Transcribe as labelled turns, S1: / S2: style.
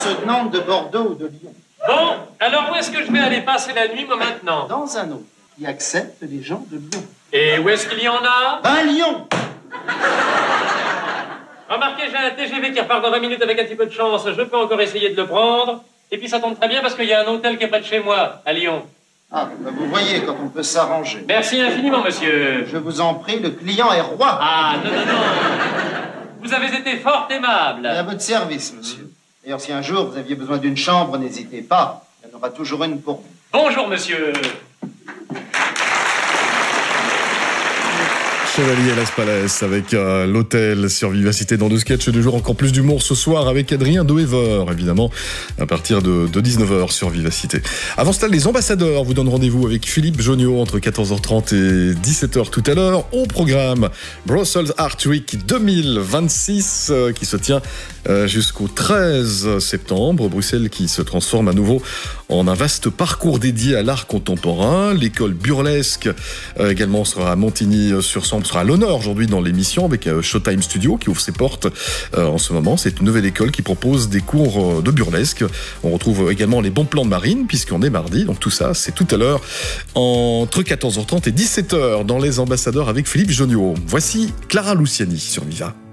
S1: de Nantes, de Bordeaux ou de Lyon.
S2: Bon, alors où est-ce que je vais aller passer la nuit, moi, maintenant?
S1: Dans un hôtel qui accepte les gens de Lyon.
S2: Et où est-ce qu'il y en a?
S1: Ben, Lyon!
S2: Remarquez, j'ai un TGV qui repart dans 20 minutes avec un petit peu de chance. Je peux encore essayer de le prendre. Et puis ça tombe très bien parce qu'il y a un hôtel qui est près de chez moi, à Lyon.
S1: Ah, ben vous voyez quand on peut s'arranger.
S2: Merci infiniment, monsieur.
S1: Je vous en prie, le client est roi.
S2: Ah, non, non, non. Vous avez été fort aimable.
S1: À votre service, monsieur. D'ailleurs, si un jour vous aviez besoin d'une chambre, n'hésitez pas. Il y en aura toujours une pour vous.
S2: Bonjour, monsieur.
S3: Chevalier Las Palais avec l'hôtel sur Vivacité dans 2 sketchs du jour. Encore plus d'humour ce soir avec Adrien Doever, évidemment, à partir de 19h sur Vivacité. Avant cela, les ambassadeurs vous donnent rendez-vous avec Philippe Jonniot entre 14h30 et 17h tout à l'heure. Au programme, Brussels Art Week 2026 qui se tient jusqu'au 13 septembre. Bruxelles qui se transforme à nouveau en un vaste parcours dédié à l'art contemporain. L'école burlesque également sera à Montigny-sur-Sambre, sera à l'honneur aujourd'hui dans l'émission avec Showtime Studio qui ouvre ses portes en ce moment. C'est une nouvelle école qui propose des cours de burlesque. On retrouve également les bons plans de Marine puisqu'on est mardi. Donc tout ça, c'est tout à l'heure entre 14h30 et 17h dans Les Ambassadeurs avec Philippe Jonniot. Voici Clara Luciani sur Viva.